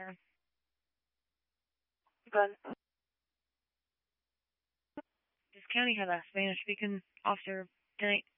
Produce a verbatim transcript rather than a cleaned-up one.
sir. Good. Does county have a Spanish speaking officer tonight?